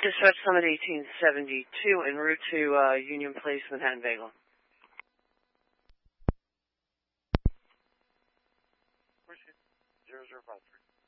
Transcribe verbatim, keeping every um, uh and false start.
Dispatch Summit eighteen seventy-two en route to uh, Union Place, Manhattan Bagel. zero zero five three.